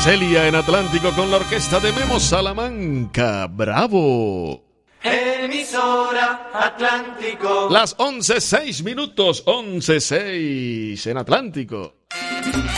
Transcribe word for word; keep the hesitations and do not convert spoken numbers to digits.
Celia en Atlántico con la orquesta de Memo Salamanca. ¡Bravo! Emisora Atlántico. Las once seis minutos, once seis en Atlántico.